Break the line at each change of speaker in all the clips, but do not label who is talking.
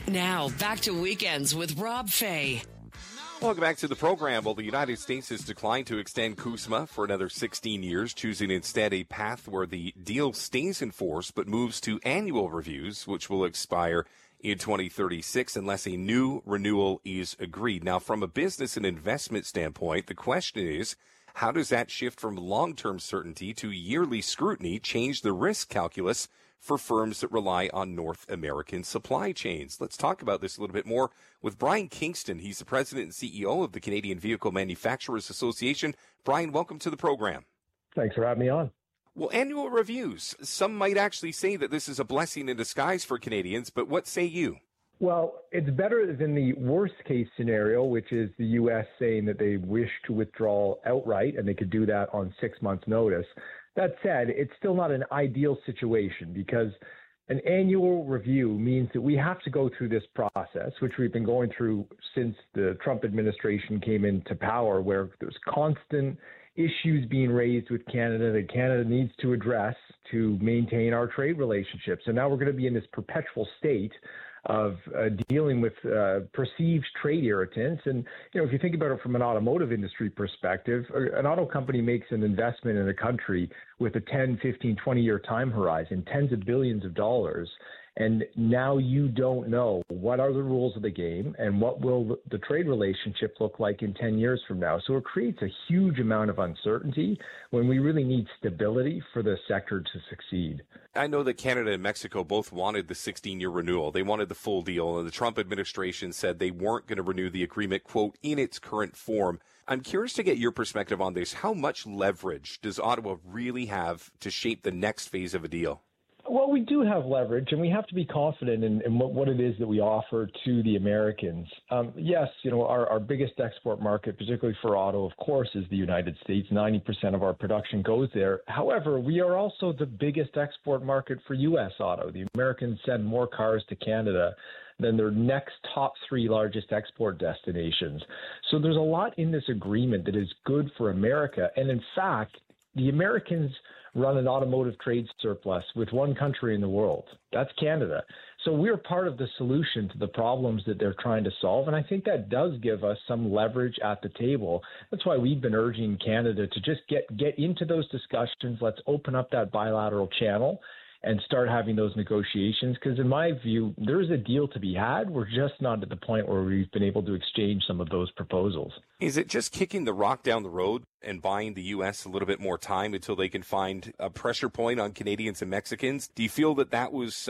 Now, back to Weekends with Rob Fay.
Welcome back to the program. Well, the United States has declined to extend CUSMA for another 16 years, choosing instead a path where the deal stays in force but moves to annual reviews, which will expire in 2036 unless a new renewal is agreed. Now, from a business and investment standpoint, the question is, how does that shift from long-term certainty to yearly scrutiny change the risk calculus for firms that rely on North American supply chains? Let's talk about this a little bit more with Brian Kingston. He's the president and CEO of the Canadian Vehicle Manufacturers Association. Brian, welcome to the program.
Thanks for having me on.
Well, annual reviews. Some might actually say that this is a blessing in disguise for Canadians, but what say you?
Well, it's better than the worst case scenario, which is the U.S. saying that they wish to withdraw outright, and they could do that on 6 months' notice. That said, it's still not an ideal situation because an annual review means that we have to go through this process, which we've been going through since the Trump administration came into power, where there's constant issues being raised with Canada that Canada needs to address to maintain our trade relationships. And now we're going to be in this perpetual state of dealing with perceived trade irritants. And, if you think about it from an automotive industry perspective, an auto company makes an investment in a country with a 10, 15, 20-year time horizon, tens of billions of dollars. And now you don't know what are the rules of the game and what will the trade relationship look like in 10 years from now. So it creates a huge amount of uncertainty when we really need stability for the sector to succeed.
I know that Canada and Mexico both wanted the 16-year renewal. They wanted the full deal, and the Trump administration said they weren't going to renew the agreement, quote, in its current form. I'm curious to get your perspective on this. How much leverage does Ottawa really have to shape the next phase of a deal?
Well, we do have leverage, and we have to be confident in what it is that we offer to the Americans. Yes, our biggest export market, particularly for auto, of course, is the United States. 90% of our production goes there. However, we are also the biggest export market for U.S. auto. The Americans send more cars to Canada than their next top three largest export destinations. So there's a lot in this agreement that is good for America. And in fact, the Americans run an automotive trade surplus with one country in the world. That's Canada. So we're part of the solution to the problems that they're trying to solve. And I think that does give us some leverage at the table. That's why we've been urging Canada to just get into those discussions. Let's open up that bilateral channel and start having those negotiations. Because in my view, there is a deal to be had. We're just not at the point where we've been able to exchange some of those proposals.
Is it just kicking the rock down the road and buying the U.S. a little bit more time until they can find a pressure point on Canadians and Mexicans? Do you feel that was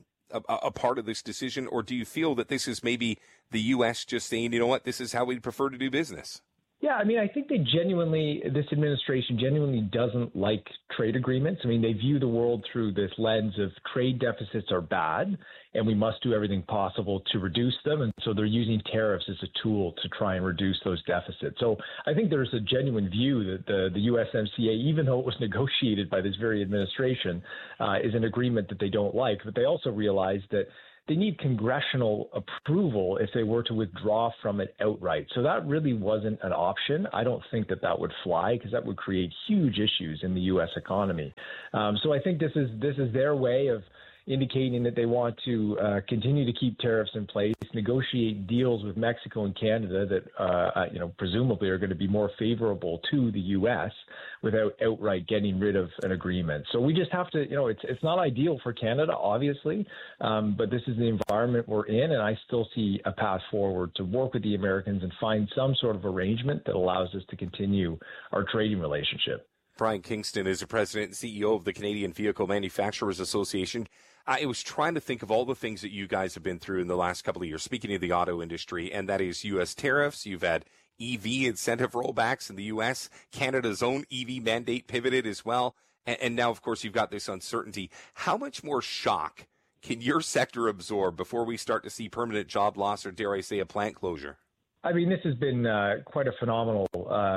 a part of this decision, or do you feel that this is maybe the U.S. just saying, you know what, this is how we'd prefer to do business?
Yeah, I think this administration genuinely doesn't like trade agreements. They view the world through this lens of trade deficits are bad and we must do everything possible to reduce them. And so they're using tariffs as a tool to try and reduce those deficits. So I think there's a genuine view that the USMCA, even though it was negotiated by this very administration, is an agreement that they don't like. But they also realize that they need congressional approval if they were to withdraw from it outright. So that really wasn't an option. I don't think that would fly because that would create huge issues in the U.S. economy. So I think this is their way of indicating that they want to continue to keep tariffs in place, negotiate deals with Mexico and Canada that, presumably are going to be more favorable to the U.S. without outright getting rid of an agreement. So we just have to, it's not ideal for Canada, obviously, but this is the environment we're in, and I still see a path forward to work with the Americans and find some sort of arrangement that allows us to continue our trading relationship.
Brian Kingston is the president and CEO of the Canadian Vehicle Manufacturers Association. I was trying to think of all the things that you guys have been through in the last couple of years, speaking of the auto industry, and that is U.S. tariffs. You've had EV incentive rollbacks in the U.S., Canada's own EV mandate pivoted as well, and now, of course, you've got this uncertainty. How much more shock can your sector absorb before we start to see permanent job loss or, dare I say, a plant closure?
This has been quite a phenomenal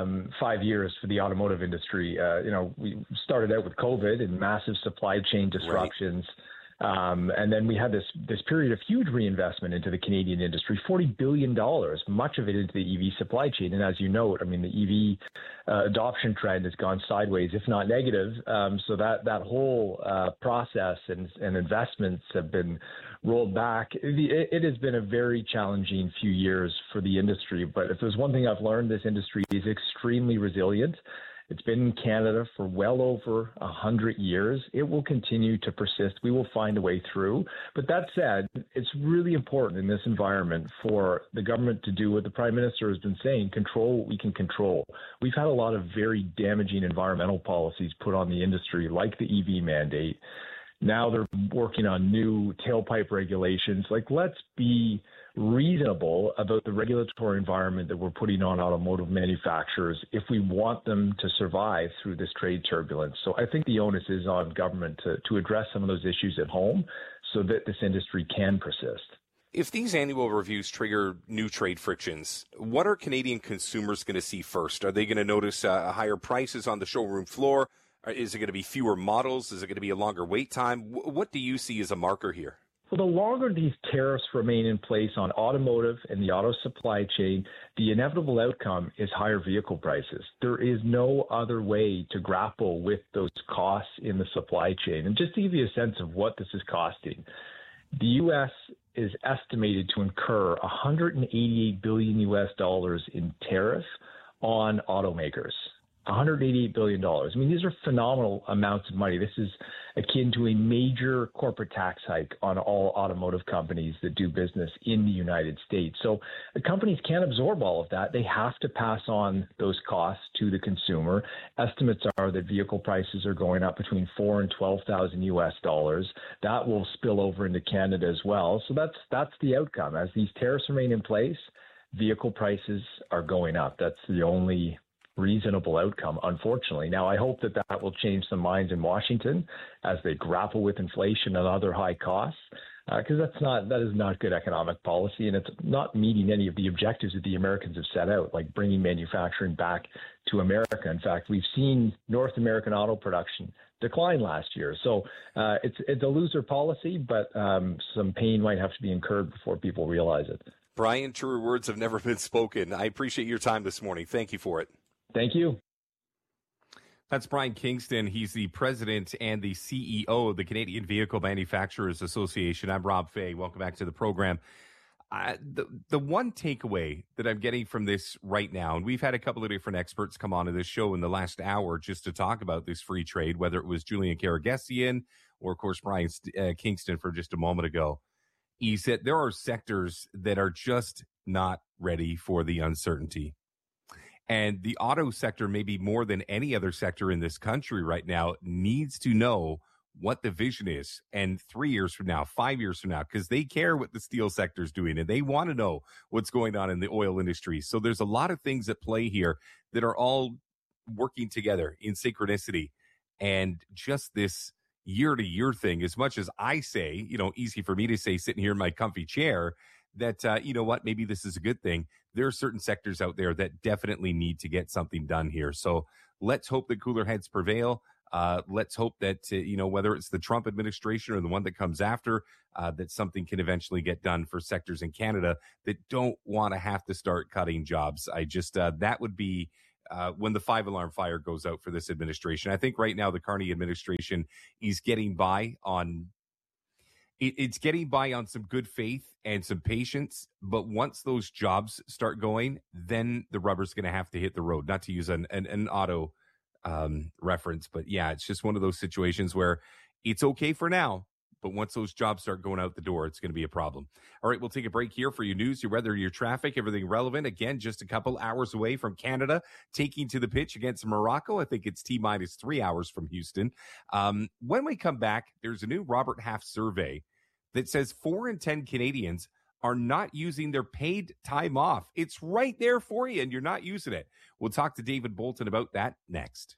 5 years for the automotive industry. We started out with COVID and massive supply chain disruptions. And then we had this period of huge reinvestment into the Canadian industry, $40 billion, much of it into the EV supply chain. And as you note, I mean, the EV adoption trend has gone sideways, if not negative. So that whole process and investments have been rolled back. It has been a very challenging few years for the industry. But if there's one thing I've learned, this industry is extremely resilient. It's been in Canada for well over 100 years. It will continue to persist. We will find a way through. But that said, it's really important in this environment for the government to do what the Prime Minister has been saying, control what we can control. We've had a lot of very damaging environmental policies put on the industry, like the EV mandate. Now they're working on new tailpipe regulations. Let's be reasonable about the regulatory environment that we're putting on automotive manufacturers if we want them to survive through this trade turbulence. So I think the onus is on government to address some of those issues at home so that this industry can persist.
If these annual reviews trigger new trade frictions, what are Canadian consumers going to see first? Are they going to notice higher prices on the showroom floor? Is it going to be fewer models? Is it going to be a longer wait time? What do you see as a marker here?
Well, the longer these tariffs remain in place on automotive and the auto supply chain, the inevitable outcome is higher vehicle prices. There is no other way to grapple with those costs in the supply chain. And just to give you a sense of what this is costing, the U.S. is estimated to incur $188 billion in tariffs on automakers. $188 billion. I mean, these are phenomenal amounts of money. This is akin to a major corporate tax hike on all automotive companies that do business in the United States. So the companies can't absorb all of that. They have to pass on those costs to the consumer. Estimates are that vehicle prices are going up between $4,000 and $12,000. That will spill over into Canada as well. So that's the outcome. As these tariffs remain in place, vehicle prices are going up. That's the only reasonable outcome, unfortunately. Now, I hope that will change some minds in Washington as they grapple with inflation and other high costs, because that is not good economic policy, and it's not meeting any of the objectives that the Americans have set out, like bringing manufacturing back to America. In fact, we've seen North American auto production decline last year. So it's a loser policy, but some pain might have to be incurred before people realize it.
Brian, truer words have never been spoken. I appreciate your time this morning. Thank you for it.
Thank you.
That's Brian Kingston. He's the president and the CEO of the Canadian Vehicle Manufacturers Association. I'm Rob Fay. Welcome back to the program. The one takeaway that I'm getting from this right now, and we've had a couple of different experts come on to this show in the last hour just to talk about this free trade, whether it was Julian Karagesian or, of course, Brian Kingston for just a moment ago, is that there are sectors that are just not ready for the uncertainty. And the auto sector, maybe more than any other sector in this country right now, needs to know what the vision is. And 3 years from now, 5 years from now, because they care what the steel sector is doing and they want to know what's going on in the oil industry. So there's a lot of things at play here that are all working together in synchronicity. And just this year-to-year thing, as much as I say, easy for me to say sitting here in my comfy chair, that, you know what, maybe this is a good thing. There are certain sectors out there that definitely need to get something done here. So let's hope that cooler heads prevail. Let's hope that, whether it's the Trump administration or the one that comes after, that something can eventually get done for sectors in Canada that don't want to have to start cutting jobs. I just, that would be when the 5-alarm fire goes out for this administration. I think right now the Carney administration is getting by on It's getting by on some good faith and some patience, but once those jobs start going, then the rubber's going to have to hit the road. Not to use an auto reference, but yeah, it's just one of those situations where it's okay for now, but once those jobs start going out the door, it's going to be a problem. All right, we'll take a break here for your news, your weather, your traffic, everything relevant. Again, just a couple hours away from Canada, taking to the pitch against Morocco. I think it's T-minus 3 hours from Houston. When we come back, there's a new Robert Half survey that says 4 in 10 Canadians are not using their paid time off. It's right there for you, and you're not using it. We'll talk to David Bolton about that next.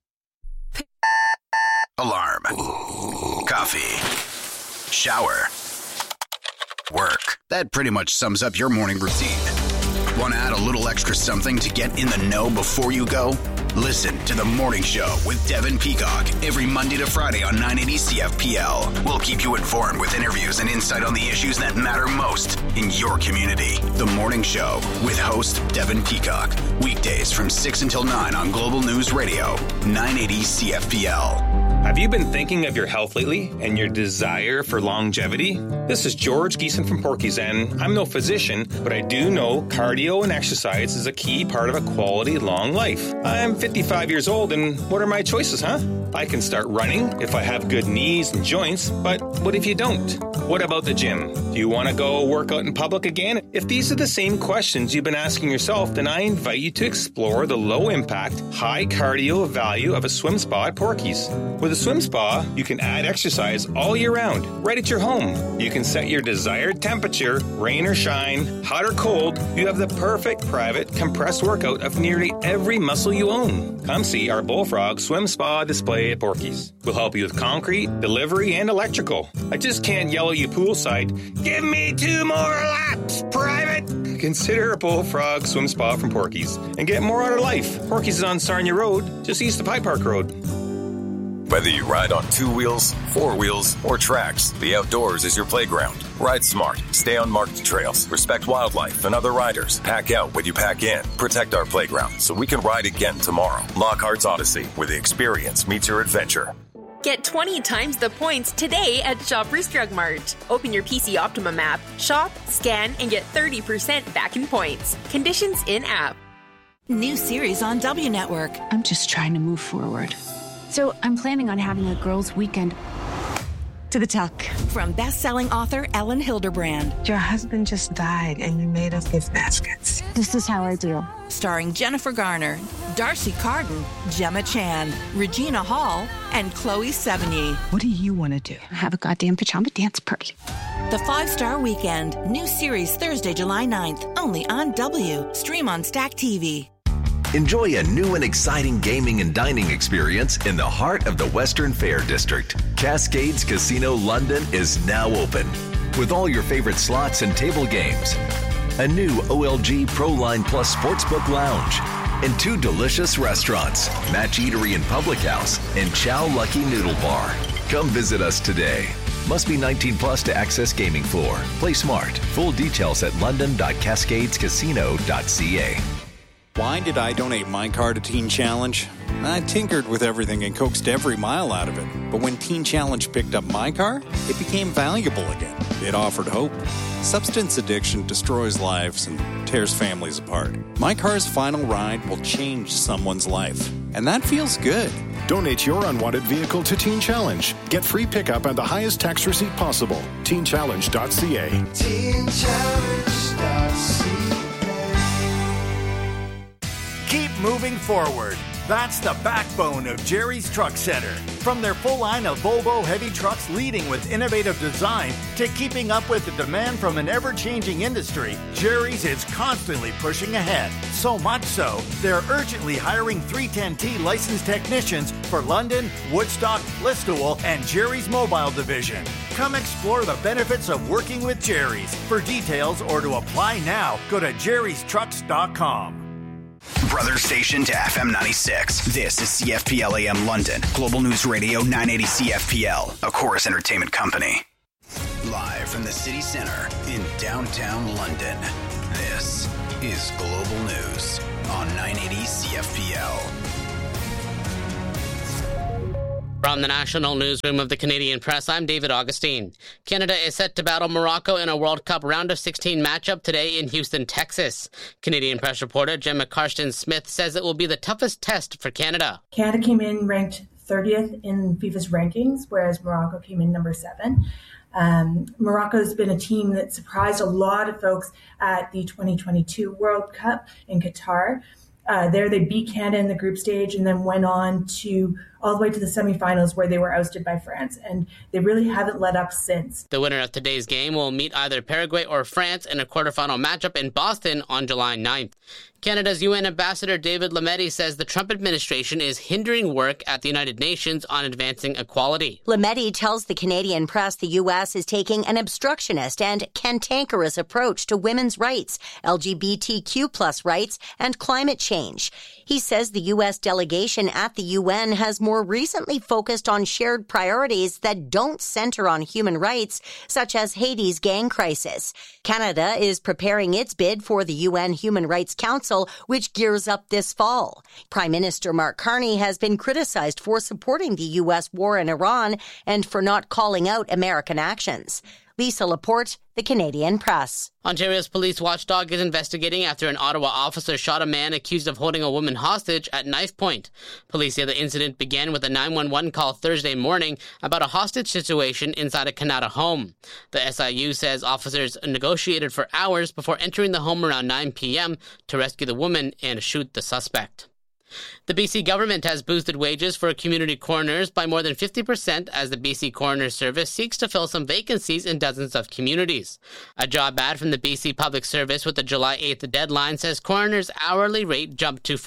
Alarm. Coffee. Shower. Work. That pretty much sums up your morning routine. Want to add a little extra something to get in the know before you go? Listen to The Morning Show with Devin Peacock every Monday to Friday on 980 CFPL. We'll keep you informed with interviews and insight on the issues that matter most in your community. The Morning Show with host Devin Peacock. Weekdays from 6 until 9 on Global News Radio, 980 CFPL.
Have you been thinking of your health lately and your desire for longevity? This is George Geeson from Porky's, and I'm no physician, but I do know cardio and exercise is a key part of a quality long life. I'm 55 years old, and what are my choices, huh? I can start running if I have good knees and joints, but what if you don't? What about the gym? Do you want to go work out in public again? If these are the same questions you've been asking yourself, then I invite you to explore the low-impact, high-cardio value of a swim spa at Porky's. With a swim spa, you can add exercise all year round, right at your home. You can set your desired temperature, rain or shine, hot or cold. You have the perfect private compressed workout of nearly every muscle you own. Come see our Bullfrog Swim Spa display at Porky's. We'll help you with concrete, delivery, and electrical. I just can't yell at you poolside, give me 2 more laps, private! Consider a Bullfrog Swim Spa from Porky's and get more out of life. Porky's is on Sarnia Road, just east of High Park Road.
Whether you ride on 2 wheels, 4 wheels, or tracks, the outdoors is your playground. Ride smart, stay on marked trails, respect wildlife and other riders, pack out what you pack in, protect our playground so we can ride again tomorrow. Lockhart's Odyssey, where the experience meets your adventure.
Get 20 times the points today at Shoppers Drug Mart. Open your PC Optimum app, shop, scan, and get 30% back in points. Conditions in-app.
New series on W Network.
I'm just trying to move forward.
So I'm planning on having a girls' weekend.
To the Tuck. From best-selling author Ellen Hilderbrand.
Your husband just died and you made us gift baskets.
This is how I do.
Starring Jennifer Garner, Darcy Carden, Gemma Chan, Regina Hall, and Chloe Sevigny.
What do you want to do?
Have a goddamn pajama dance party.
The 5-Star Weekend. New series Thursday, July 9th. Only on W. Stream on Stack TV.
Enjoy a new and exciting gaming and dining experience in the heart of the Western Fair District. Cascades Casino London is now open with all your favorite slots and table games. A new OLG Pro Line Plus Sportsbook Lounge and 2 delicious restaurants, Match Eatery and Public House and Chow Lucky Noodle Bar. Come visit us today. Must be 19 plus to access gaming floor. Play smart. Full details at london.cascadescasino.ca.
Why did I donate my car to Teen Challenge? I tinkered with everything and coaxed every mile out of it. But when Teen Challenge picked up my car, it became valuable again. It offered hope. Substance addiction destroys lives and tears families apart. My car's final ride will change someone's life. And that feels good.
Donate your unwanted vehicle to Teen Challenge. Get free pickup and the highest tax receipt possible. TeenChallenge.ca.
TeenChallenge.ca. Keep moving forward. That's the backbone of Jerry's Truck Center. From their full line of Volvo heavy trucks leading with innovative design to keeping up with the demand from an ever-changing industry, Jerry's is constantly pushing ahead. So much so, they're urgently hiring 310T licensed technicians for London, Woodstock, Listowel, and Jerry's Mobile Division. Come explore the benefits of working with Jerry's. For details or to apply now, go to jerrystrucks.com.
Brother station to FM 96. This is CFPL AM London. Global News Radio 980 CFPL, a Chorus Entertainment company. Live from the city center in downtown London. This is Global News on 980 CFPL.
From the National Newsroom of the Canadian Press, I'm David Augustine. Canada is set to battle Morocco in a World Cup round of 16 matchup today in Houston, Texas. Canadian Press reporter Gemma Karsten-Smith says it will be the toughest test for Canada.
Canada came in ranked 30th in FIFA's rankings, whereas Morocco came in number 7. Morocco's been a team that surprised a lot of folks at the 2022 World Cup in Qatar. There they beat Canada in the group stage and then went on to all the way to the semifinals where they were ousted by France. And they really haven't let up since.
The winner of today's game will meet either Paraguay or France in a quarterfinal matchup in Boston on July 9th. Canada's UN Ambassador David Lametti says the Trump administration is hindering work at the United Nations on advancing equality.
Lametti tells the Canadian press the U.S. is taking an obstructionist and cantankerous approach to women's rights, LGBTQ+ rights, and climate change. He says the U.S. delegation at the UN has more recently focused on shared priorities that don't center on human rights, such as Haiti's gang crisis. Canada is preparing its bid for the UN Human Rights Council, which gears up this fall. Prime Minister Mark Carney has been criticized for supporting the U.S. war in Iran and for not calling out American actions. Lisa Laporte, The Canadian Press.
Ontario's police watchdog is investigating after an Ottawa officer shot a man accused of holding a woman hostage at knife point. Police say the incident began with a 911 call Thursday morning about a hostage situation inside a Canada home. The SIU says officers negotiated for hours before entering the home around 9 p.m. to rescue the woman and shoot the suspect. The BC government has boosted wages for community coroners by more than 50% as the BC Coroner's Service seeks to fill some vacancies in dozens of communities. A job ad from the BC Public Service with the July 8th deadline says coroners' hourly rate jumped to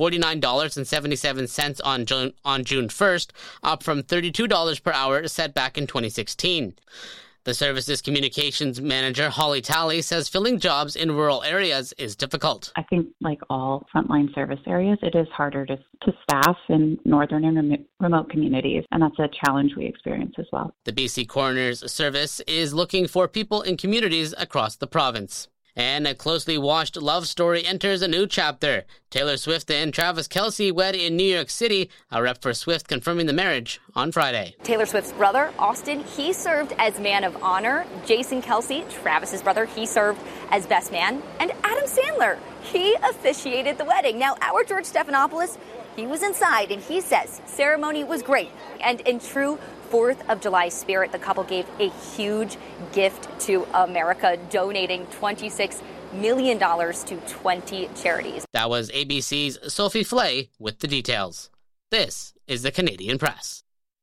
$49.77 on June 1st, up from $32 per hour set back in 2016. The service's communications manager, Holly Talley, says filling jobs in rural areas is difficult.
I think like all frontline service areas, it is harder to staff in northern and remote communities, and that's a challenge we experience as well.
The BC Coroner's Service is looking for people in communities across the province. And a closely watched love story enters a new chapter. Taylor Swift and Travis Kelce wed in New York City, a rep for Swift confirming the marriage on Friday.
Taylor Swift's brother, Austin, he served as man of honor. Jason Kelce, Travis's brother, he served as best man. And Adam Sandler, he officiated the wedding. Now, our George Stephanopoulos, he was inside, and he says ceremony was great. And in true 4th of July spirit, the couple gave a huge gift to America, donating $26 million to 20 charities.
That was ABC's Sophie Flay with the details. This is the Canadian Press.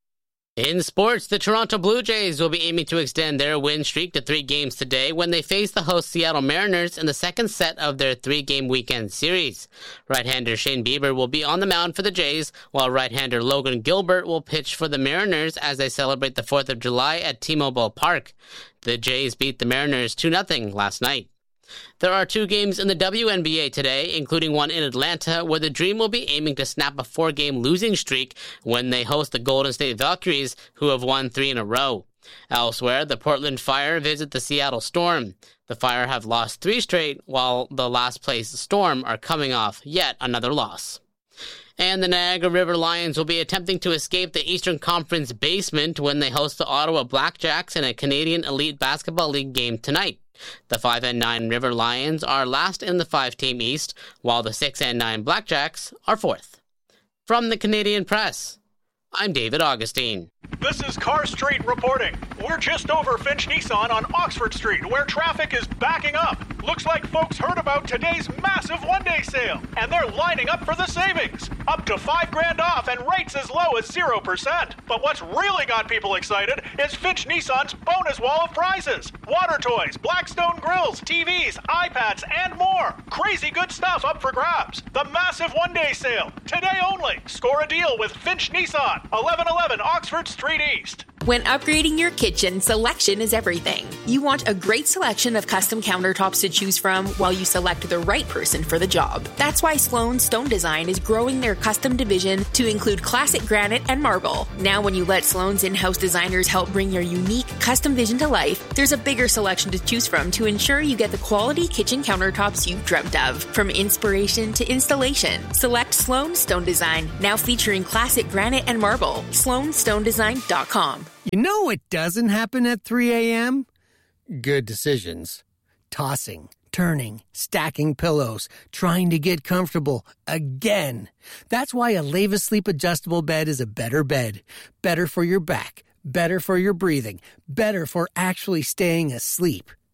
In sports, the Toronto Blue Jays will be aiming to extend their win streak to 3 games today when they face the host Seattle Mariners in the second set of their 3-game weekend series. Right-hander Shane Bieber will be on the mound for the Jays, while right-hander Logan Gilbert will pitch for the Mariners as they celebrate the 4th of July at T-Mobile Park. The Jays beat the Mariners 2-0 last night. There are 2 games in the WNBA today, including one in Atlanta, where the Dream will be aiming to snap a 4-game losing streak when they host the Golden State Valkyries, who have won 3 in a row. Elsewhere, the Portland Fire visit the Seattle Storm. The Fire have lost 3 straight, while the last-place Storm are coming off yet another loss. And the Niagara River Lions will be attempting to escape the Eastern Conference basement when they host the Ottawa Blackjacks in a Canadian Elite Basketball League game tonight. The 5-9 River Lions are last in the 5-team East, while the 6-9 Blackjacks are 4th. From the Canadian Press, I'm David Augustine.
This is Car Street reporting. We're just over Finch Nissan on Oxford Street, where traffic is backing up. Looks like folks heard about today's massive one-day sale, and they're lining up for the savings. Up to $5,000 off and rates as low as 0%. But what's really got people excited is Finch Nissan's bonus wall of prizes. Water toys, Blackstone grills, TVs, iPads, and more. Crazy good stuff up for grabs. The massive one-day sale. Today only. Score a deal with Finch Nissan, 1111 Oxford Street East.
When upgrading your kitchen, selection is everything. You want a great selection of custom countertops to choose from while you select the right person for the job. That's why Sloan Stone Design is growing their custom division to include classic granite and marble. Now when you let Sloan's in-house designers help bring your unique custom vision to life, there's a bigger selection to choose from to ensure you get the quality kitchen countertops you've dreamt of. From inspiration to installation, select Sloan Stone Design, now featuring classic granite and marble. SloanStoneDesign.com.
You know what doesn't happen at 3 a.m.? Good decisions. Tossing, turning, stacking pillows, trying to get comfortable again. That's why a Leva Sleep adjustable bed is a better bed. Better for your back, better for your breathing, better for actually staying asleep.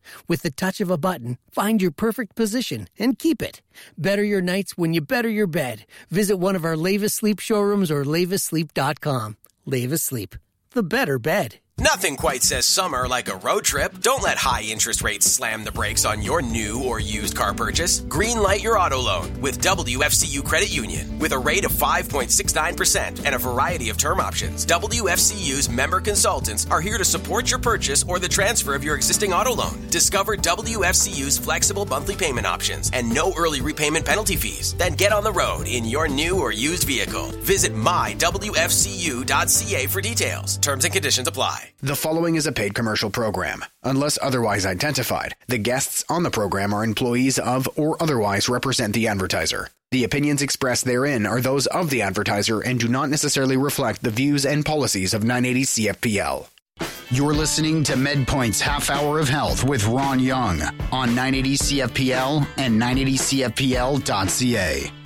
With the touch of a button, find your perfect position and keep it. Better your nights when you better your bed. Visit one of our Levis Sleep showrooms or levisleep.com. Levis Sleep, the better bed.
Nothing quite says summer like a road trip. Don't let high interest rates slam the brakes on your new or used car purchase. Greenlight your auto loan with WFCU Credit Union. With a rate of 5.69% and a variety of term options, WFCU's member consultants are here to support your purchase or the transfer of your existing auto loan. Discover WFCU's flexible monthly payment options and no early repayment penalty fees. Then get on the road in your new or used vehicle. Visit mywfcu.ca for details. Terms and conditions apply.
The following is a paid commercial program. Unless otherwise identified, the guests on the program are employees of or otherwise represent the advertiser. The opinions expressed therein are those of the advertiser and do not necessarily reflect the views and policies of 980 CFPL. You're listening to MedPoint's Half Hour of Health with Ron Young on 980 CFPL and 980CFPL.ca.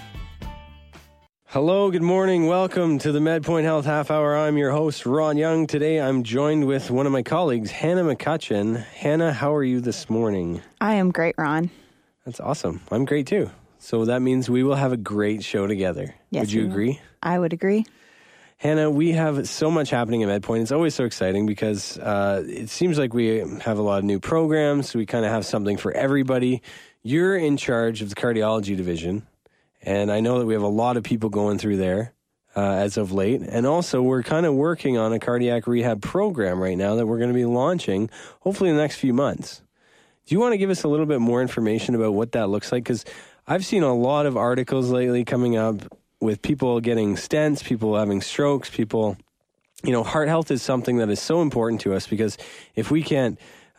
Hello, good morning. Welcome to the MedPoint Health Half Hour. I'm your host, Ron Young. Today, I'm joined with one of my colleagues, Hannah McCutcheon. Hannah, how are you this morning?
I am great, Ron.
That's awesome. I'm great, too. So that means we will have a great show together.
Yes,
would you agree?
I would agree.
Hannah, we have so much happening at MedPoint. It's always so exciting because it seems like we have a lot of new programs. We kind of have something for everybody. You're in charge of the cardiology division. And I know that we have a lot of people going through there as of late. And also, we're kind of working on a cardiac rehab program right now that we're going to be launching, hopefully in the next few months. Do you want to give us a little bit more information about what that looks like? Because I've seen a lot of articles lately coming up with people getting stents, people having strokes, people, heart health is something that is so important to us because if we can't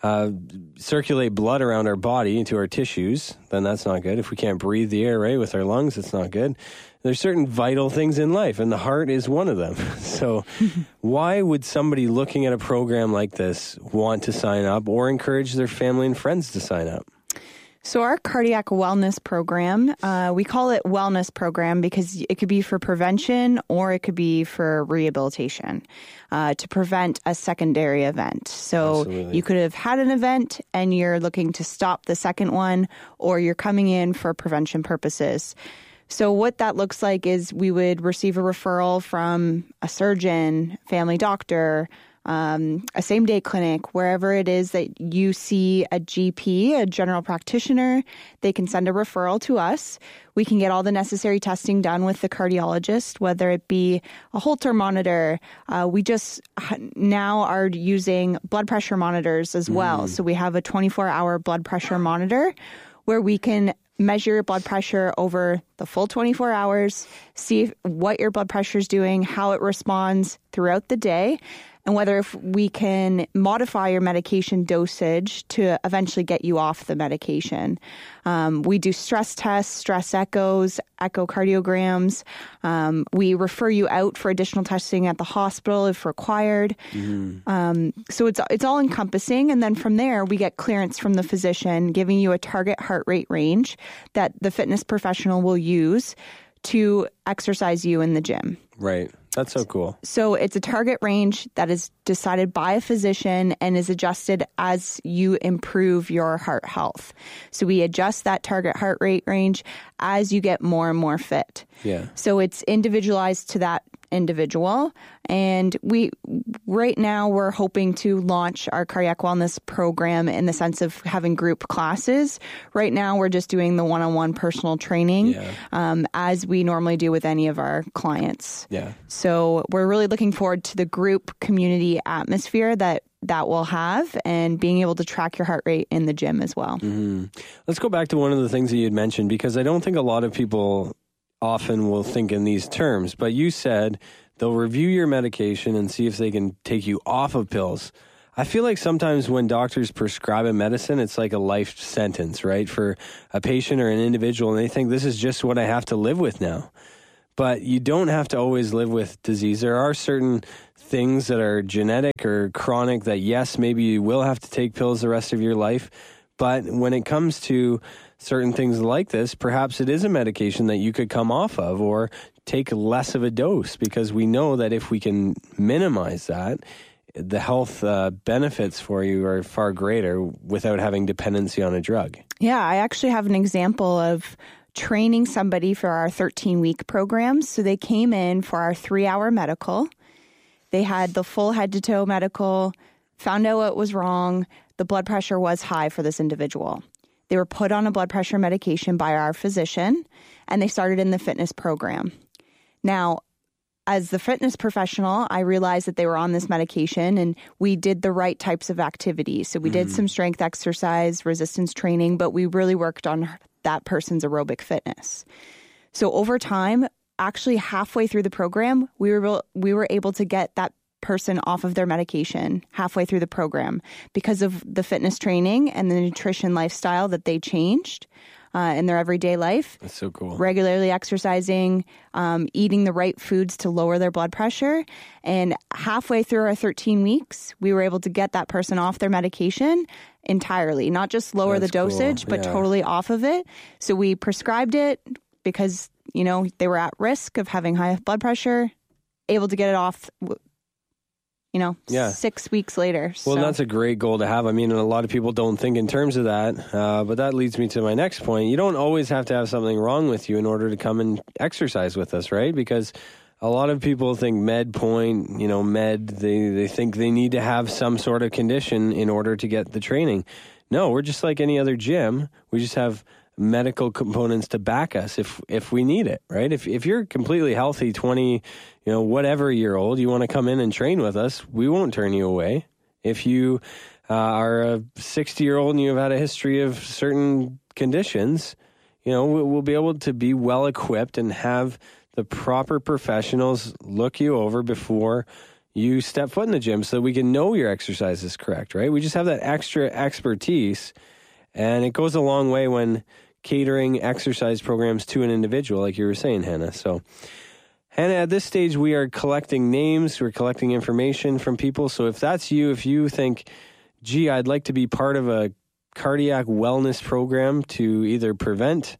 circulate blood around our body into our tissues, then that's not good. If we can't breathe the air right with our lungs, it's not good. There's certain vital things in life, and the heart is one of them. So why would somebody looking at a program like this want to sign up or encourage their family and friends to sign up?
So our cardiac wellness program, we call it wellness program because it could be for prevention or it could be for rehabilitation to prevent a secondary event. So
Absolutely.
You could have had an event and you're looking to stop the second one, or you're coming in for prevention purposes. So what that looks like is we would receive a referral from a surgeon, family doctor, a same-day clinic, wherever it is that you see a GP, a general practitioner. They can send a referral to us. We can get all the necessary testing done with the cardiologist, whether it be a Holter monitor. We just now are using blood pressure monitors as well. So we have a 24-hour blood pressure monitor where we can measure your blood pressure over the full 24 hours, see what your blood pressure is doing, how it responds throughout the day, and whether if we can modify your medication dosage to eventually get you off the medication. We do stress tests, stress echoes, echocardiograms. We refer you out for additional testing at the hospital if required. So it's all encompassing. And then from there, we get clearance from the physician giving you a target heart rate range that the fitness professional will use to exercise you in the gym.
Right. That's so cool.
So it's a target range that is decided by a physician and is adjusted as you improve your heart health. So we adjust that target heart rate range as you get more and more fit.
Yeah.
So it's individualized to that individual. And right now we're hoping to launch our cardiac wellness program in the sense of having group classes. Right now we're just doing the one-on-one personal training as we normally do with any of our clients.
Yeah.
So we're really looking forward to the group community atmosphere that will have and being able to track your heart rate in the gym as well.
Let's go back to one of the things that you had mentioned, because I don't think a lot of people often will think in these terms, but you said they'll review your medication and see if they can take you off of pills. I feel like sometimes when doctors prescribe a medicine, it's like a life sentence, right? For a patient or an individual, and they think this is just what I have to live with now. But you don't have to always live with disease. There are certain things that are genetic or chronic that, yes, maybe you will have to take pills the rest of your life. But when it comes to certain things like this, perhaps it is a medication that you could come off of or take less of a dose, because we know that if we can minimize that, the health benefits for you are far greater without having dependency on a drug.
Yeah, I actually have an example of training somebody for our 13-week program. So they came in for our 3-hour medical. They had the full head-to-toe medical, found out what was wrong. The blood pressure was high for this individual. They were put on a blood pressure medication by our physician, and they started in the fitness program. Now, as the fitness professional, I realized that they were on this medication, and we did the right types of activities. So we did some strength exercise, resistance training, but we really worked on that person's aerobic fitness. So over time, actually halfway through the program, we were able to get that person off of their medication halfway through the program because of the fitness training and the nutrition lifestyle that they changed in their everyday life.
That's so cool.
Regularly exercising, eating the right foods to lower their blood pressure. And halfway through our 13 weeks, we were able to get that person off their medication entirely, not just lower the dosage, but totally off of it. So we prescribed it because, they were at risk of having high blood pressure, able to get it off 6 weeks later.
Well, that's a great goal to have. I mean, a lot of people don't think in terms of that, but that leads me to my next point. You don't always have to have something wrong with you in order to come and exercise with us, right? Because a lot of people think MedPoint, they think they need to have some sort of condition in order to get the training. No, we're just like any other gym. We just have medical components to back us if we need it, right? If you're completely healthy, 20, whatever year old, you want to come in and train with us, we won't turn you away. If you are a 60-year-old and you've had a history of certain conditions, we'll be able to be well equipped and have the proper professionals look you over before you step foot in the gym so that we can know your exercise is correct, right? We just have that extra expertise, and it goes a long way when catering exercise programs to an individual, like you were saying, Hannah. So, Hannah, at this stage, we are collecting names, we're collecting information from people. So if that's you, if you think, gee, I'd like to be part of a cardiac wellness program to either prevent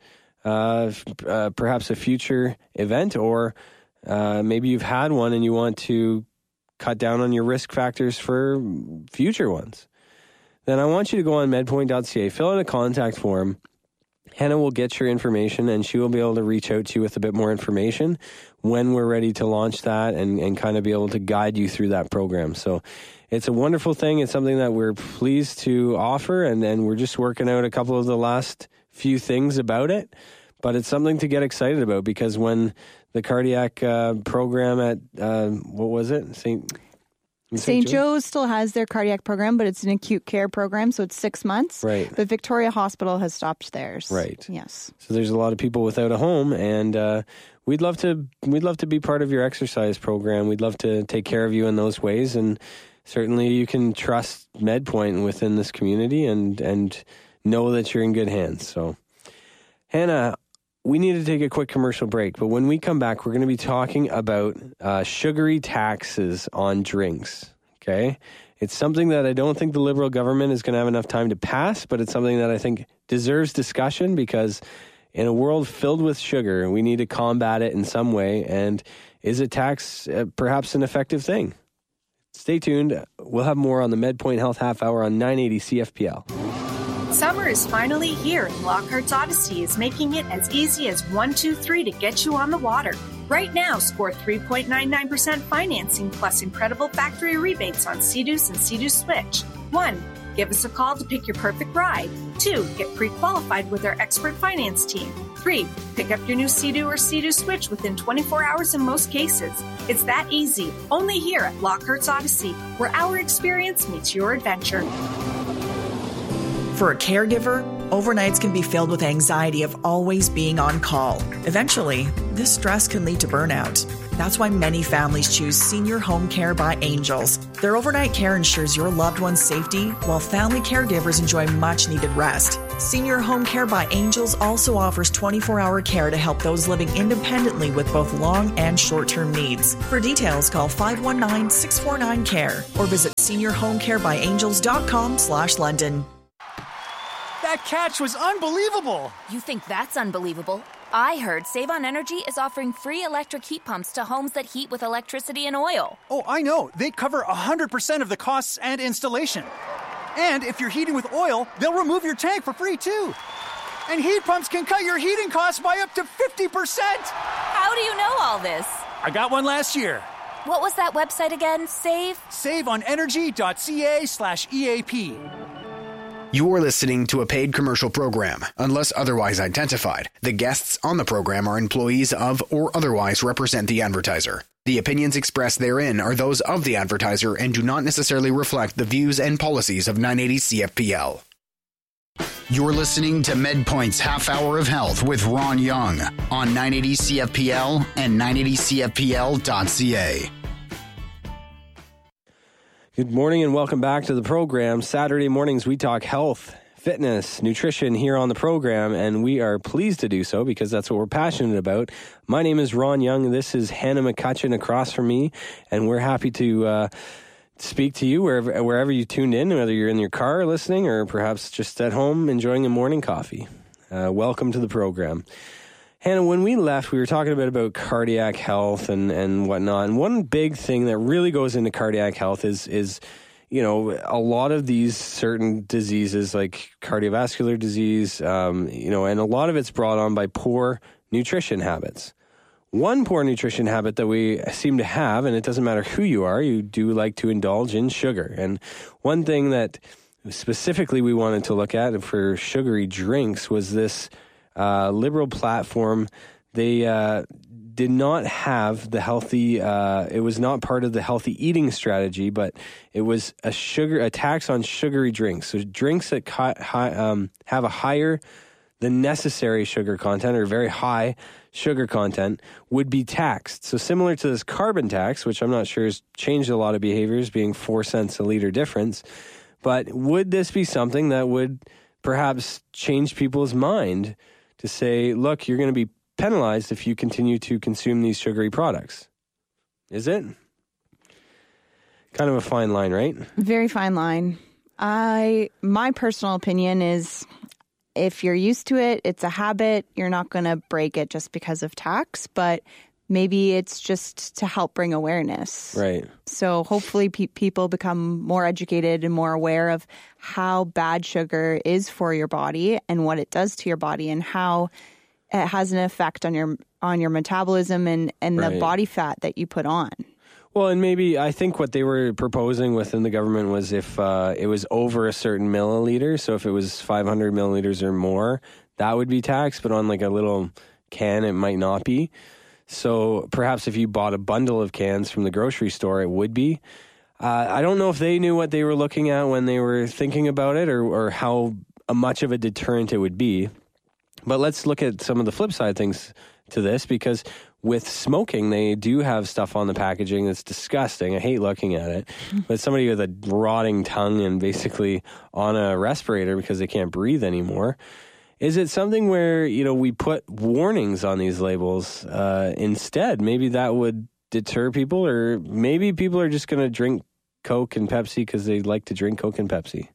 perhaps a future event, or maybe you've had one and you want to cut down on your risk factors for future ones, then I want you to go on medpoint.ca, fill out a contact form. Hannah will get your information, and she will be able to reach out to you with a bit more information when we're ready to launch that and kind of be able to guide you through that program. So it's a wonderful thing. It's something that we're pleased to offer, and we're just working out a couple of the last few things about it. But it's something to get excited about, because when the cardiac program at, what was it?
St. Joe's still has their cardiac program, but it's an acute care program, so it's 6 months.
Right.
But Victoria Hospital has stopped theirs.
Right.
Yes.
So there's a lot of people without a home, and we'd love to be part of your exercise program. We'd love to take care of you in those ways, and certainly you can trust MedPoint within this community and know that you're in good hands. So, Hannah, we need to take a quick commercial break, but when we come back, we're going to be talking about sugary taxes on drinks, okay? It's something that I don't think the Liberal government is going to have enough time to pass, but it's something that I think deserves discussion, because in a world filled with sugar, we need to combat it in some way, and is a tax perhaps an effective thing? Stay tuned. We'll have more on the MedPoint Health Half Hour on 980 CFPL.
Summer is finally here, and Lockhart's Odyssey is making it as easy as 1, 2, 3 to get you on the water. Right now, score 3.99% financing plus incredible factory rebates on Sea-Doos and Sea-Doo Switch. 1. Give us a call to pick your perfect ride. 2. Get pre-qualified with our expert finance team. 3. Pick up your new Sea-Doo or Sea-Doo Switch within 24 hours in most cases. It's that easy, only here at Lockhart's Odyssey, where our experience meets your adventure.
For a caregiver, overnights can be filled with anxiety of always being on call. Eventually, this stress can lead to burnout. That's why many families choose Senior Home Care by Angels. Their overnight care ensures your loved one's safety, while family caregivers enjoy much-needed rest. Senior Home Care by Angels also offers 24-hour care to help those living independently with both long and short-term needs. For details, call 519-649-CARE or visit seniorhomecarebyangels.com/London.
That catch was unbelievable.
You think that's unbelievable?
I heard Save on Energy is offering free electric heat pumps to homes that heat with electricity and oil.
Oh, I know. They cover 100% of the costs and installation. And if you're heating with oil, they'll remove your tank for free, too. And heat pumps can cut your heating costs by up to 50%.
How do you know all this?
I got one last year.
What was that website again?
SaveOnEnergy.ca/EAP.
You're listening to a paid commercial program. Unless otherwise identified, the guests on the program are employees of or otherwise represent the advertiser. The opinions expressed therein are those of the advertiser and do not necessarily reflect the views and policies of 980 CFPL.
You're listening to MedPoint's Half Hour of Health with Ron Young on 980 CFPL and 980CFPL.ca.
Good morning and welcome back to the program. Saturday mornings we talk health, fitness, nutrition here on the program, and we are pleased to do so because that's what we're passionate about. My name is Ron Young. This is Hannah McCutcheon across from me, and we're happy to speak to you wherever you tuned in, whether you're in your car listening or perhaps just at home enjoying a morning coffee. Welcome to the program. Hannah, when we left, we were talking a bit about cardiac health and whatnot. And one big thing that really goes into cardiac health is you know, a lot of these certain diseases like cardiovascular disease, you know, and a lot of it's brought on by poor nutrition habits. One poor nutrition habit that we seem to have, and it doesn't matter who you are, you do like to indulge in sugar. And one thing that specifically we wanted to look at for sugary drinks was this Liberal platform. They did not have the healthy, it was not part of the healthy eating strategy, but it was a tax on sugary drinks. So drinks that have a higher than necessary sugar content or very high sugar content would be taxed. So similar to this carbon tax, which I'm not sure has changed a lot of behaviors, being 4 cents a liter difference. But would this be something that would perhaps change people's mind to say, look, you're going to be penalized if you continue to consume these sugary products? Is it? Kind of a fine line, right?
Very fine line. My personal opinion is if you're used to it, it's a habit. You're not going to break it just because of tax, but maybe it's just to help bring awareness.
Right.
So hopefully people become more educated and more aware of how bad sugar is for your body and what it does to your body and how it has an effect on your metabolism and the body fat that you put on.
Well, and maybe I think what they were proposing within the government was if it was over a certain milliliter, so if it was 500 milliliters or more, that would be taxed, but on like a little can, it might not be. So perhaps if you bought a bundle of cans from the grocery store, it would be. I don't know if they knew what they were looking at when they were thinking about it or how much of a deterrent it would be. But let's look at some of the flip side things to this, because with smoking, they do have stuff on the packaging that's disgusting. I hate looking at it. But somebody with a rotting tongue and basically on a respirator because they can't breathe anymore. Is it something where, you know, we put warnings on these labels instead? Maybe that would deter people, or maybe people are just going to drink Coke and Pepsi because they like to drink Coke and Pepsi.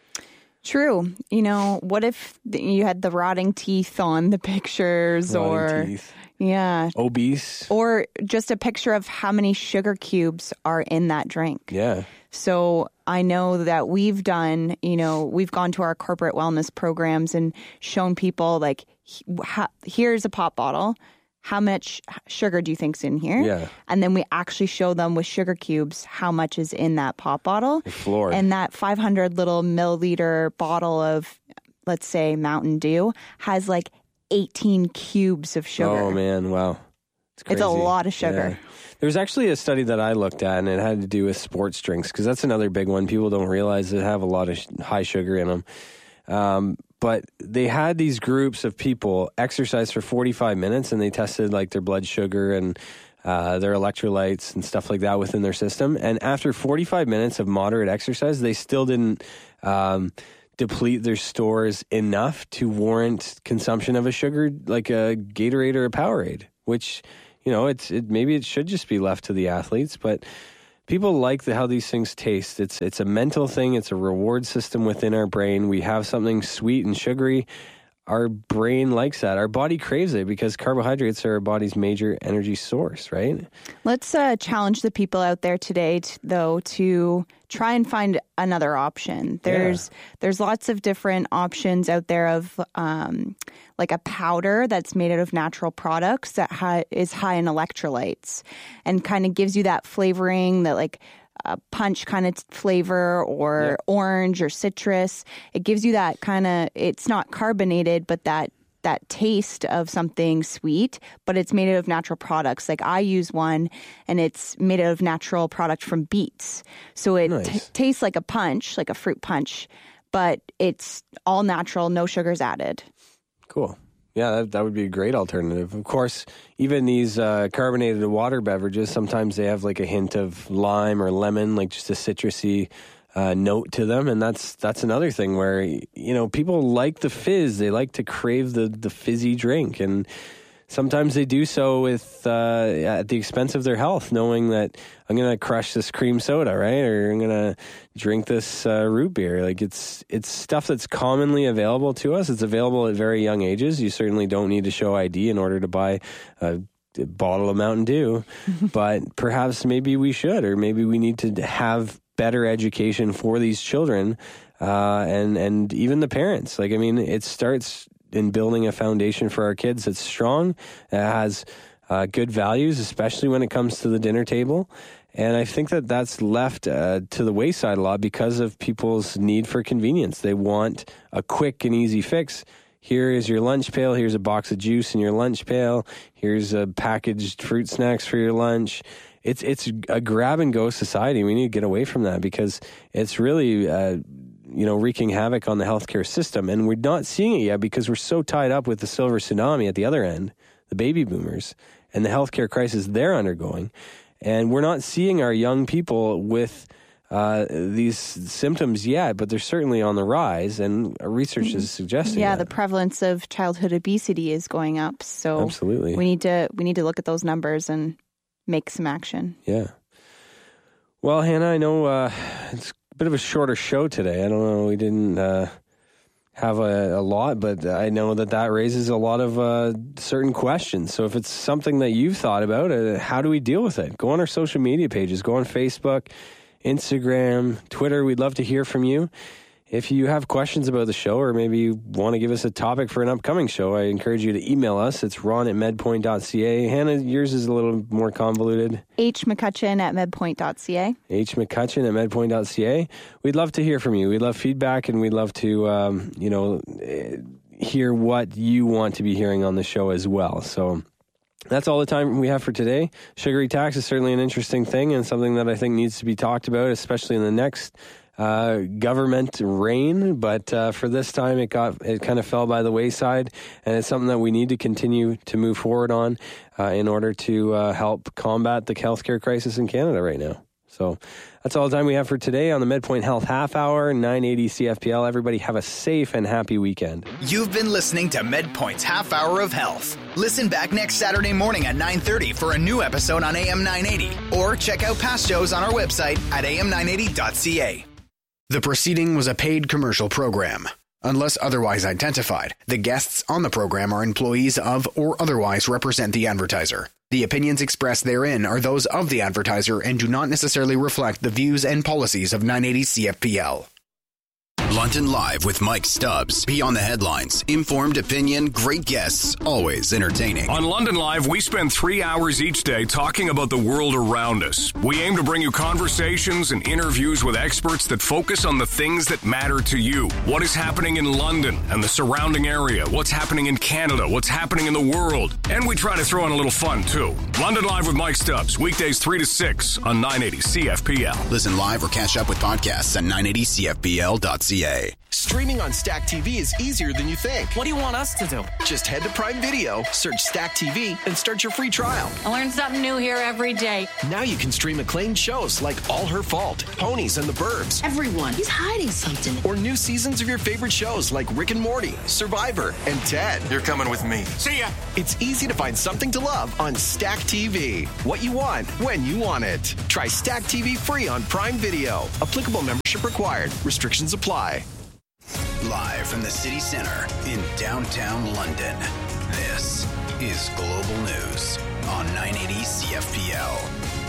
True. You know, what if you had the rotting teeth on the pictures
teeth.
Yeah.
Obese.
Or just a picture of how many sugar cubes are in that drink.
Yeah.
So I know that we've done, you know, we've gone to our corporate wellness programs and shown people like, here's a pop bottle. How much sugar do you think's in here?
Yeah.
And then we actually show them with sugar cubes how much is in that pop bottle.
Floored.
And that 500 little milliliter bottle of, let's say, Mountain Dew has like 18 cubes of sugar.
Oh, man. Wow.
It's a lot of sugar.
Yeah. There's actually a study that I looked at, and it had to do with sports drinks, because that's another big one. People don't realize they have a lot of high sugar in them. But they had these groups of people exercise for 45 minutes, and they tested like their blood sugar and their electrolytes and stuff like that within their system. And after 45 minutes of moderate exercise, they still didn't deplete their stores enough to warrant consumption of a sugar like a Gatorade or a Powerade, which, you know, maybe it should just be left to the athletes, but people like how these things taste. It's a mental thing. It's a reward system within our brain. We have something sweet and sugary. our brain likes that. Our body craves it because carbohydrates are our body's major energy source, right?
Let's challenge the people out there today, though, to try and find another option. There's lots of different options out there of like a powder that's made out of natural products that is high in electrolytes and kind of gives you that flavoring that like a punch kind of flavor or orange or citrus. It gives you that kind of, it's not carbonated, but that taste of something sweet, but it's made out of natural products. Like I use one and it's made out of natural product from beets. So it tastes like a punch, like a fruit punch, but it's all natural, no sugars added.
Cool. Yeah, that would be a great alternative. Of course, even these carbonated water beverages, sometimes they have like a hint of lime or lemon, like just a citrusy note to them. And that's another thing where, you know, people like the fizz. They like to crave the fizzy drink. And sometimes they do so with at the expense of their health, knowing that I'm going to crush this cream soda, right? Or I'm going to drink this root beer. Like it's stuff that's commonly available to us. It's available at very young ages. You certainly don't need to show ID in order to buy a bottle of Mountain Dew. But perhaps maybe we should, or maybe we need to have better education for these children and even the parents. Like, I mean, it starts in building a foundation for our kids that's strong, that has good values, especially when it comes to the dinner table. And I think that that's left to the wayside a lot because of people's need for convenience. They want a quick and easy fix. Here is your lunch pail. Here's a box of juice in your lunch pail. Here's a packaged fruit snacks for your lunch. It's a grab and go society. We need to get away from that because it's really wreaking havoc on the healthcare system. And we're not seeing it yet because we're so tied up with the silver tsunami at the other end, the baby boomers, and the healthcare crisis they're undergoing. And we're not seeing our young people with these symptoms yet, but they're certainly on the rise, and research is suggesting that.
The prevalence of childhood obesity is going up. So
absolutely,
we need to look at those numbers and make some action.
Yeah. Well, Hannah, I know it's a bit of a shorter show today. I don't know, we didn't have a lot, but I know that raises a lot of certain questions. So if it's something that you've thought about, how do we deal with it? Go on our social media pages. Go on Facebook, Instagram, Twitter. We'd love to hear from you. If you have questions about the show, or maybe you want to give us a topic for an upcoming show, I encourage you to email us. It's ron@medpoint.ca. Hannah, yours is a little more convoluted.
hmccutcheon@medpoint.ca.
hmccutcheon@medpoint.ca. We'd love to hear from you. We'd love feedback, and we'd love to, hear what you want to be hearing on the show as well. So that's all the time we have for today. Sugary tax is certainly an interesting thing and something that I think needs to be talked about, especially in the next government reign, but for this time it kind of fell by the wayside, and it's something that we need to continue to move forward on in order to help combat the healthcare crisis in Canada right now. So that's all the time we have for today on the MedPoint Health Half Hour, 980 CFPL. Everybody have a safe and happy weekend.
You've been listening to MedPoint's Half Hour of Health. Listen back next Saturday morning at 9:30 for a new episode on AM 980, or check out past shows on our website at am980.ca.
The proceeding was a paid commercial program. Unless otherwise identified, the guests on the program are employees of or otherwise represent the advertiser. The opinions expressed therein are those of the advertiser and do not necessarily reflect the views and policies of 980 CFPL.
London Live with Mike Stubbs. Beyond the headlines, informed opinion, great guests, always entertaining.
On London Live, we spend 3 hours each day talking about the world around us. We aim to bring you conversations and interviews with experts that focus on the things that matter to you. What is happening in London and the surrounding area? What's happening in Canada? What's happening in the world? And we try to throw in a little fun, too. London Live with Mike Stubbs, weekdays 3 to 6 on 980 CFPL.
Listen live or catch up with podcasts at 980CFPL.ca.
Streaming on Stack TV is easier than you think.
What do you want us to do?
Just head to Prime Video, search Stack TV, and start your free trial.
I learn something new here every day.
Now you can stream acclaimed shows like All Her Fault, Ponies and the Burbs.
Everyone, he's hiding something.
Or new seasons of your favorite shows like Rick and Morty, Survivor, and Ted.
You're coming with me.
See ya.
It's easy to find something to love on Stack TV. What you want, when you want it. Try Stack TV free on Prime Video. Applicable membership required. Restrictions apply.
Live from the city center in downtown London, this is Global News on 980 CFPL.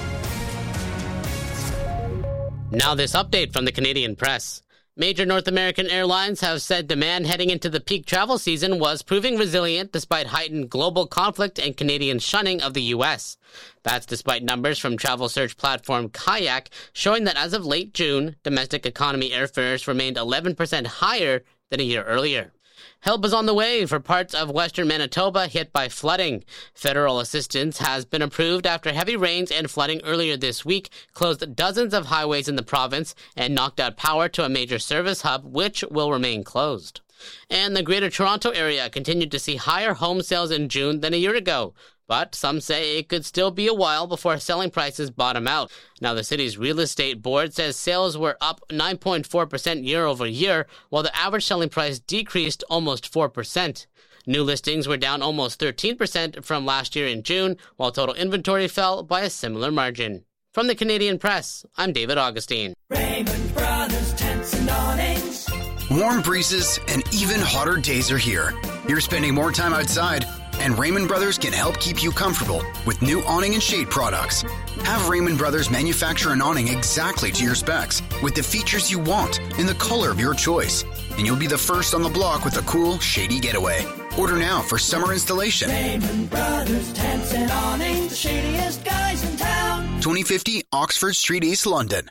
Now this update from the Canadian Press. Major North American airlines have said demand heading into the peak travel season was proving resilient despite heightened global conflict and Canadian shunning of the U.S. That's despite numbers from travel search platform Kayak showing that as of late June, domestic economy airfares remained 11% higher than a year earlier. Help is on the way for parts of western Manitoba hit by flooding. Federal assistance has been approved after heavy rains and flooding earlier this week closed dozens of highways in the province and knocked out power to a major service hub, which will remain closed. And the Greater Toronto Area continued to see higher home sales in June than a year ago. But some say it could still be a while before selling prices bottom out. Now, the city's real estate board says sales were up 9.4% year over year, while the average selling price decreased almost 4%. New listings were down almost 13% from last year in June, while total inventory fell by a similar margin. From the Canadian Press, I'm David Augustine.
Raymond Brothers Tents and Awnings.
Warm breezes and even hotter days are here. You're spending more time outside, and Raymond Brothers can help keep you comfortable with new awning and shade products. Have Raymond Brothers manufacture an awning exactly to your specs with the features you want in the color of your choice. And you'll be the first on the block with a cool, shady getaway. Order now for summer installation.
Raymond Brothers Tents and Awnings, the shadiest guys in town.
2050 Oxford Street, East London.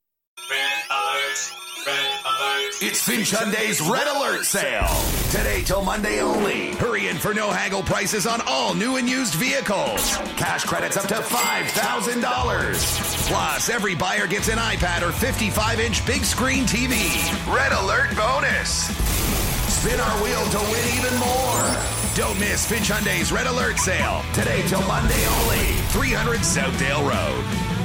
It's Finch Hyundai's Red Alert sale. Today till Monday only. Hurry in for no haggle prices on all new and used vehicles. Cash credits up to $5,000. Plus, every buyer gets an iPad or 55-inch big screen TV. Red Alert bonus. Spin our wheel to win even more. Don't miss Finch Hyundai's Red Alert sale. Today till Monday only. 300 Southdale Road.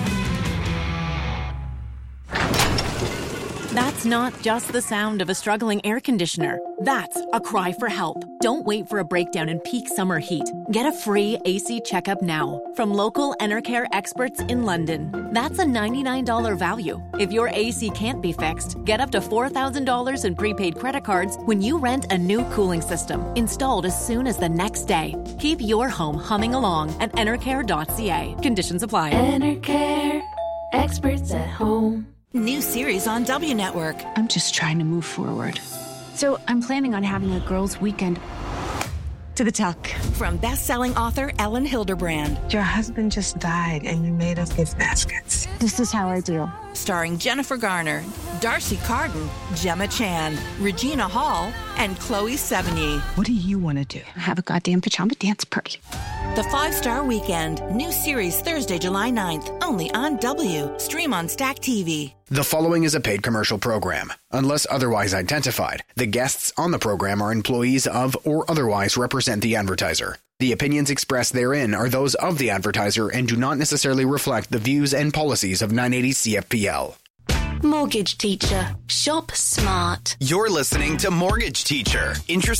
That's not just the sound of a struggling air conditioner. That's a cry for help. Don't wait for a breakdown in peak summer heat. Get a free AC checkup now from local Enercare experts in London. That's a $99 value. If your AC can't be fixed, get up to $4,000 in prepaid credit cards when you rent a new cooling system, installed as soon as the next day. Keep your home humming along at enercare.ca. Conditions apply.
Enercare, experts at home.
New series on W Network.
I'm just trying to move forward. So I'm planning on having a girls' weekend. To the tuck.
From best-selling author Ellen Hilderbrand.
Your husband just died and you made us gift baskets.
This is how I do.
Starring Jennifer Garner, Darcy Carden, Gemma Chan, Regina Hall, and Chloe Sevigny.
What do you want to do? Have a goddamn pajama dance party.
The 5-Star Weekend. New series Thursday, July 9th. Only on W. Stream on Stack TV.
The following is a paid commercial program. Unless otherwise identified, the guests on the program are employees of or otherwise represent the advertiser. The opinions expressed therein are those of the advertiser and do not necessarily reflect the views and policies of 980 CFPL.
Mortgage Teacher. Shop smart.
You're listening to Mortgage Teacher. Interested